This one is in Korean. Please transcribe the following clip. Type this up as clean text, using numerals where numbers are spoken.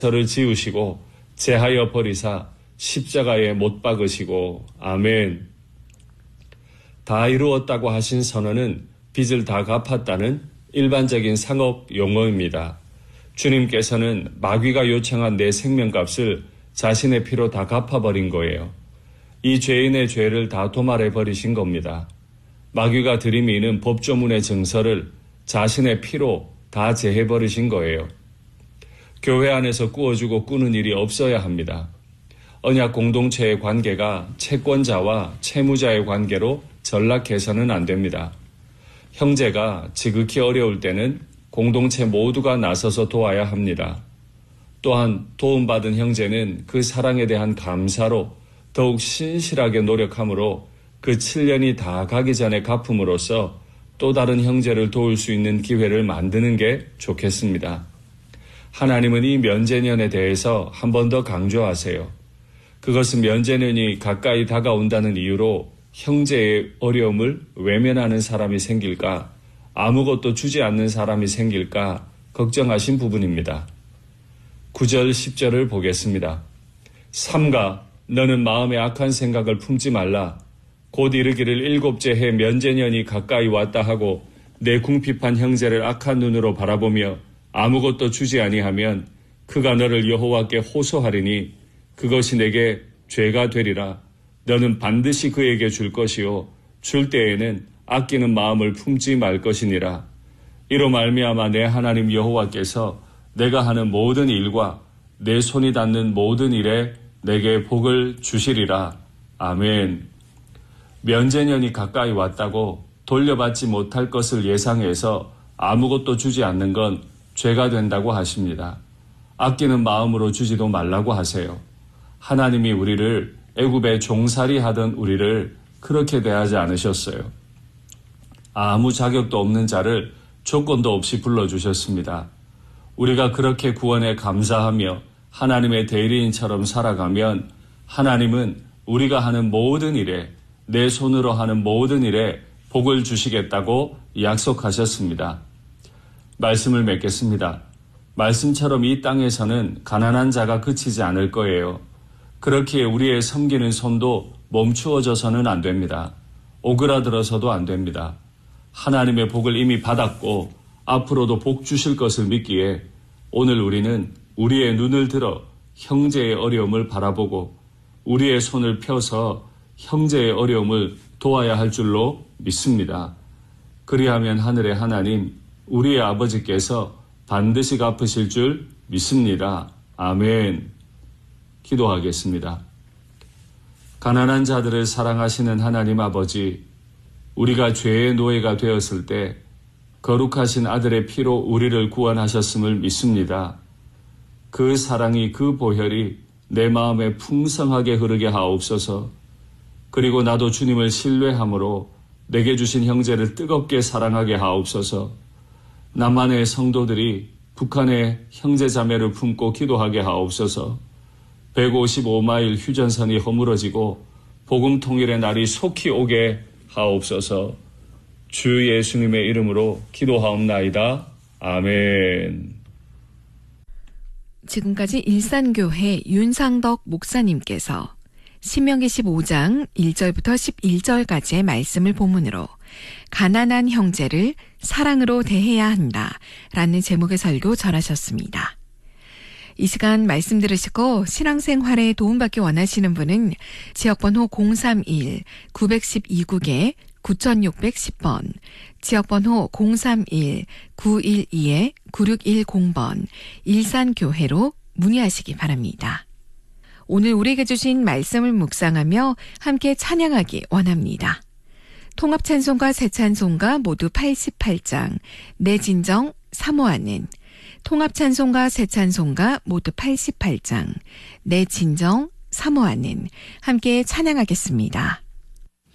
저를 지우시고 제하여 버리사 십자가에 못 박으시고 아멘. 다 이루었다고 하신 선언은 빚을 다 갚았다는 일반적인 상업 용어입니다. 주님께서는 마귀가 요청한 내 생명값을 자신의 피로 다 갚아버린 거예요. 이 죄인의 죄를 다 도말해 버리신 겁니다. 마귀가 들이미는 법조문의 증서를 자신의 피로 다 제해버리신 거예요. 교회 안에서 꾸어주고 꾸는 일이 없어야 합니다. 언약 공동체의 관계가 채권자와 채무자의 관계로 전락해서는 안 됩니다. 형제가 지극히 어려울 때는 공동체 모두가 나서서 도와야 합니다. 또한 도움받은 형제는 그 사랑에 대한 감사로 더욱 신실하게 노력하므로 그 7년이 다 가기 전에 갚음으로써 또 다른 형제를 도울 수 있는 기회를 만드는 게 좋겠습니다. 하나님은 이 면제년에 대해서 한 번 더 강조하세요. 그것은 면제년이 가까이 다가온다는 이유로 형제의 어려움을 외면하는 사람이 생길까, 아무것도 주지 않는 사람이 생길까 걱정하신 부분입니다. 9절 10절을 보겠습니다. 삼가 너는 마음에 악한 생각을 품지 말라. 곧 이르기를 일곱째 해 면제년이 가까이 왔다 하고 내 궁핍한 형제를 악한 눈으로 바라보며 아무것도 주지 아니하면 그가 너를 여호와께 호소하리니 그것이 내게 죄가 되리라. 너는 반드시 그에게 줄 것이요 줄 때에는 아끼는 마음을 품지 말 것이니라. 이로 말미암아 내 하나님 여호와께서 내가 하는 모든 일과 내 손이 닿는 모든 일에 내게 복을 주시리라. 아멘. 면제년이 가까이 왔다고 돌려받지 못할 것을 예상해서 아무것도 주지 않는 건 죄가 된다고 하십니다. 아끼는 마음으로 주지도 말라고 하세요. 하나님이 우리를 애굽에 종살이 하던 우리를 그렇게 대하지 않으셨어요. 아무 자격도 없는 자를 조건도 없이 불러주셨습니다. 우리가 그렇게 구원에 감사하며 하나님의 대리인처럼 살아가면 하나님은 우리가 하는 모든 일에, 내 손으로 하는 모든 일에 복을 주시겠다고 약속하셨습니다. 말씀을 맺겠습니다. 말씀처럼 이 땅에서는 가난한 자가 그치지 않을 거예요. 그렇기에 우리의 섬기는 손도 멈추어져서는 안 됩니다. 오그라들어서도 안 됩니다. 하나님의 복을 이미 받았고 앞으로도 복 주실 것을 믿기에 오늘 우리는 우리의 눈을 들어 형제의 어려움을 바라보고 우리의 손을 펴서 형제의 어려움을 도와야 할 줄로 믿습니다. 그리하면 하늘의 하나님, 우리의 아버지께서 반드시 갚으실 줄 믿습니다. 아멘. 기도하겠습니다. 가난한 자들을 사랑하시는 하나님 아버지, 우리가 죄의 노예가 되었을 때 거룩하신 아들의 피로 우리를 구원하셨음을 믿습니다. 그 사랑이, 그 보혈이 내 마음에 풍성하게 흐르게 하옵소서. 그리고 나도 주님을 신뢰함으로 내게 주신 형제를 뜨겁게 사랑하게 하옵소서. 남한의 성도들이 북한의 형제자매를 품고 기도하게 하옵소서. 155마일 휴전선이 허물어지고 복음 통일의 날이 속히 오게 하옵소서. 주 예수님의 이름으로 기도하옵나이다. 아멘. 지금까지 일산교회 윤상덕 목사님께서 신명기 15장 1절부터 11절까지의 말씀을 본문으로 가난한 형제를 사랑으로 대해야 한다 라는 제목의 설교 전하셨습니다. 이 시간 말씀 들으시고 신앙생활에 도움받기 원하시는 분은 지역번호 031-912국에 9610번, 지역번호 031-912-9610번 일산교회로 문의하시기 바랍니다. 오늘 우리에게 주신 말씀을 묵상하며 함께 찬양하기 원합니다. 통합찬송가 새찬송가 모두 88장, 내 진정 사모하는, 통합찬송가 새찬송가 모두 88장, 내 진정 사모하는 함께 찬양하겠습니다.